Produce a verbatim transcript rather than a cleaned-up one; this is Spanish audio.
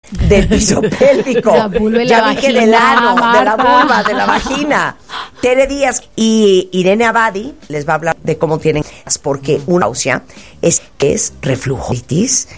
del piso pélvico. La vulva y ya la dije vagina, del ano, de la Marta. vulva, de la vagina. Tere Díaz y Irene Abadi les va a hablar de cómo tienen, porque una náusea es, es reflujitis,